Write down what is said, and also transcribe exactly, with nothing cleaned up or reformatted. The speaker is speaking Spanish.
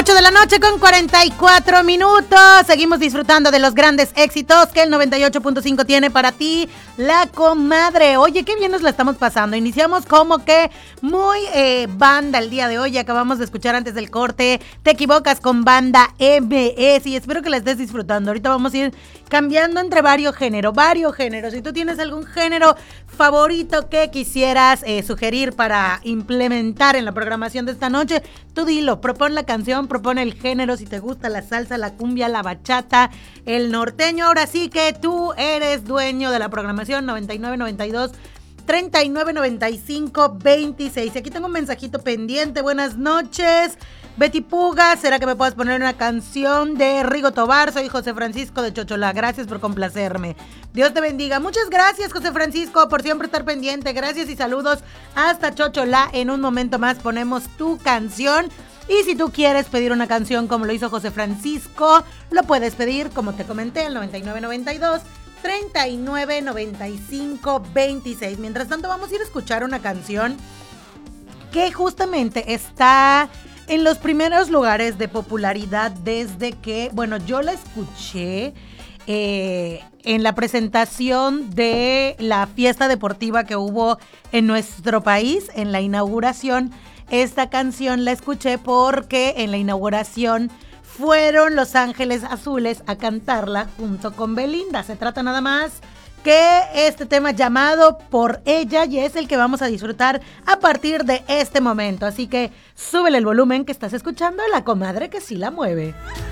ocho de la noche con cuarenta y cuatro minutos. Seguimos disfrutando de los grandes éxitos que el noventa y ocho punto cinco tiene para ti, La Comadre. Oye, qué bien nos la estamos pasando. Iniciamos como que muy eh, banda el día de hoy. Acabamos de escuchar antes del corte Te Equivocas con Banda M S y espero que la estés disfrutando. Ahorita vamos a ir cambiando entre varios géneros, varios géneros. Si tú tienes algún género favorito que quisieras eh, sugerir para implementar en la programación de esta noche, tú dilo, propon la canción, propone el género, si te gusta la salsa, la cumbia, la bachata, el norteño. Ahora sí que tú eres dueño de la programación. Noventa y nueve, noventa y dos, treinta y nueve, noventa y cinco, veintiséis. Y aquí tengo un mensajito pendiente. Buenas noches, Betty Puga, ¿será que me puedes poner una canción de Rigo Tobar? Soy José Francisco de Chocholá, gracias por complacerme. Dios te bendiga. Muchas gracias, José Francisco, por siempre estar pendiente. Gracias y saludos hasta Chocholá. En un momento más ponemos tu canción. Y si tú quieres pedir una canción como lo hizo José Francisco, lo puedes pedir, como te comenté, el noventa y nueve, noventa y dos, treinta y nueve, noventa y cinco, veintiséis. Mientras tanto, vamos a ir a escuchar una canción que justamente está en los primeros lugares de popularidad desde que, bueno, yo la escuché eh, en la presentación de la fiesta deportiva que hubo en nuestro país, en la inauguración. Esta canción la escuché porque en la inauguración fueron Los Ángeles Azules a cantarla junto con Belinda. Se trata nada más que este tema llamado Por Ella, y es el que vamos a disfrutar a partir de este momento. Así que súbele el volumen, que estás escuchando a La Comadre que sí la mueve.